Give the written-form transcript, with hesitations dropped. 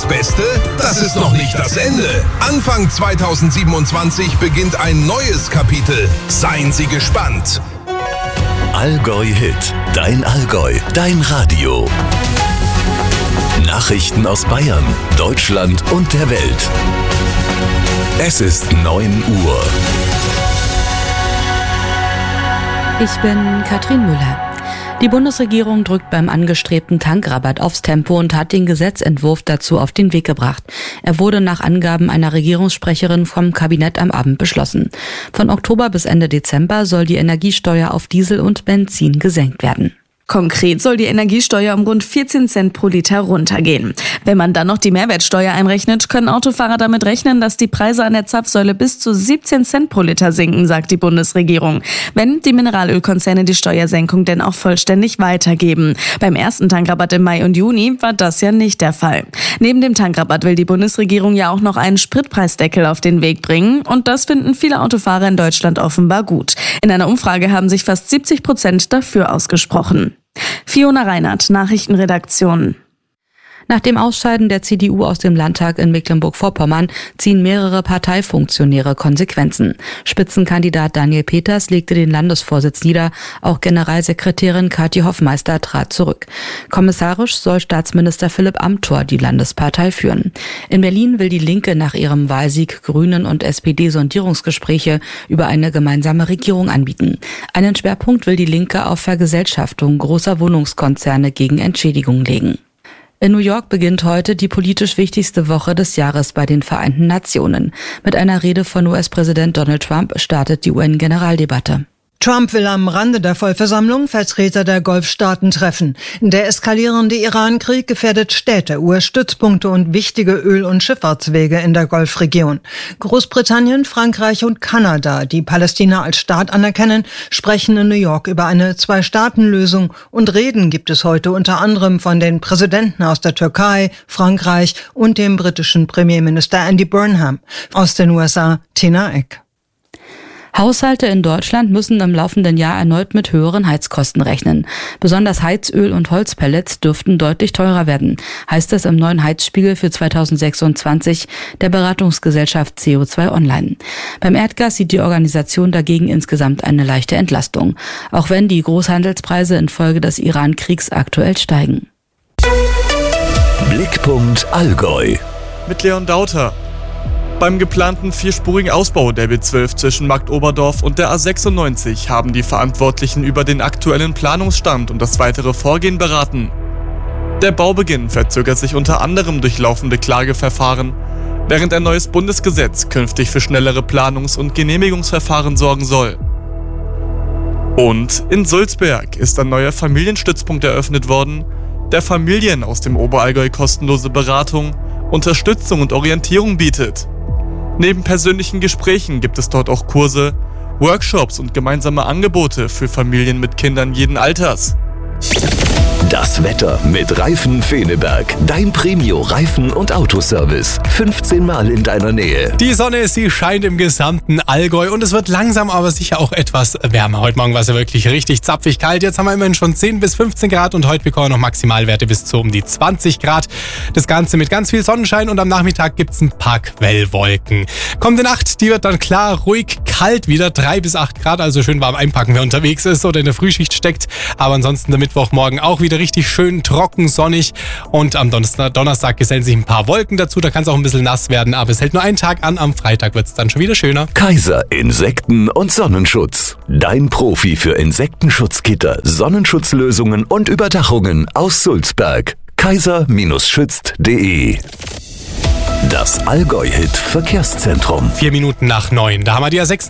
das Beste? Das ist noch nicht das Ende. Anfang 2027 beginnt ein neues Kapitel. Seien Sie gespannt. Allgäu Hit. Dein Allgäu. Dein Radio. Nachrichten aus Bayern, Deutschland und der Welt. Es ist 9 Uhr. Ich bin Katrin Müller. Die Bundesregierung drückt beim angestrebten Tankrabatt aufs Tempo und hat den Gesetzentwurf dazu auf den Weg gebracht. Er wurde nach Angaben einer Regierungssprecherin vom Kabinett am Abend beschlossen. Von Oktober bis Ende Dezember soll die Energiesteuer auf Diesel und Benzin gesenkt werden. Konkret soll die Energiesteuer um rund 14 Cent pro Liter runtergehen. Wenn man dann noch die Mehrwertsteuer einrechnet, können Autofahrer damit rechnen, dass die Preise an der Zapfsäule bis zu 17 Cent pro Liter sinken, sagt die Bundesregierung. Wenn die Mineralölkonzerne die Steuersenkung denn auch vollständig weitergeben. Beim ersten Tankrabatt im Mai und Juni war das ja nicht der Fall. Neben dem Tankrabatt will die Bundesregierung ja auch noch einen Spritpreisdeckel auf den Weg bringen. Und das finden viele Autofahrer in Deutschland offenbar gut. In einer Umfrage haben sich fast 70% dafür ausgesprochen. Fiona Reinhardt, Nachrichtenredaktion. Nach dem Ausscheiden der CDU aus dem Landtag in Mecklenburg-Vorpommern ziehen mehrere Parteifunktionäre Konsequenzen. Spitzenkandidat Daniel Peters legte den Landesvorsitz nieder, auch Generalsekretärin Kathi Hoffmeister trat zurück. Kommissarisch soll Staatsminister Philipp Amthor die Landespartei führen. In Berlin will die Linke nach ihrem Wahlsieg Grünen und SPD Sondierungsgespräche über eine gemeinsame Regierung anbieten. Einen Schwerpunkt will die Linke auf Vergesellschaftung großer Wohnungskonzerne gegen Entschädigung legen. In New York beginnt heute die politisch wichtigste Woche des Jahres bei den Vereinten Nationen. Mit einer Rede von US-Präsident Donald Trump startet die UN-Generaldebatte. Trump will am Rande der Vollversammlung Vertreter der Golfstaaten treffen. Der eskalierende Iran-Krieg gefährdet Städte, US-Stützpunkte und wichtige Öl- und Schifffahrtswege in der Golfregion. Großbritannien, Frankreich und Kanada, die Palästina als Staat anerkennen, sprechen in New York über eine Zwei-Staaten-Lösung und Reden gibt es heute unter anderem von den Präsidenten aus der Türkei, Frankreich und dem britischen Premierminister Andy Burnham. Aus den USA, Tina Eck. Haushalte in Deutschland müssen im laufenden Jahr erneut mit höheren Heizkosten rechnen. Besonders Heizöl und Holzpellets dürften deutlich teurer werden, heißt es im neuen Heizspiegel für 2026 der Beratungsgesellschaft CO2 Online. Beim Erdgas sieht die Organisation dagegen insgesamt eine leichte Entlastung, auch wenn die Großhandelspreise infolge des Iran-Kriegs aktuell steigen. Blickpunkt Allgäu. Mit Leon Dauter. Beim geplanten 4-spurigen Ausbau der B12 zwischen Marktoberdorf und der A96 haben die Verantwortlichen über den aktuellen Planungsstand und das weitere Vorgehen beraten. Der Baubeginn verzögert sich unter anderem durch laufende Klageverfahren, während ein neues Bundesgesetz künftig für schnellere Planungs- und Genehmigungsverfahren sorgen soll. Und in Sulzberg ist ein neuer Familienstützpunkt eröffnet worden, der Familien aus dem Oberallgäu kostenlose Beratung, Unterstützung und Orientierung bietet. Neben persönlichen Gesprächen gibt es dort auch Kurse, Workshops und gemeinsame Angebote für Familien mit Kindern jeden Alters. Das Wetter mit Reifen Feneberg. Dein Premio-Reifen- und Autoservice. 15 Mal in deiner Nähe. Die Sonne, sie scheint im gesamten Allgäu und es wird langsam aber sicher auch etwas wärmer. Heute Morgen war es ja wirklich richtig zapfig kalt. Jetzt haben wir immerhin schon 10 bis 15 Grad und heute bekommen wir noch Maximalwerte bis zu um die 20 Grad. Das Ganze mit ganz viel Sonnenschein und am Nachmittag gibt es ein paar Quellwolken. Kommende Nacht, die wird dann klar, ruhig, kalt wieder. 3 bis 8 Grad, also schön warm einpacken, wer unterwegs ist oder in der Frühschicht steckt. Aber ansonsten der Mittwochmorgen auch wieder richtig schön trocken, sonnig und am Donnerstag gesellen sich ein paar Wolken dazu, da kann es auch ein bisschen nass werden, aber es hält nur einen Tag an, am Freitag wird es dann schon wieder schöner. Kaiser Insekten- und Sonnenschutz. Dein Profi für Insektenschutzgitter, Sonnenschutzlösungen und Überdachungen aus Sulzberg. kaiser-schützt.de. Das Allgäu-Hit Verkehrszentrum. 4 Minuten nach 9, da haben wir die A6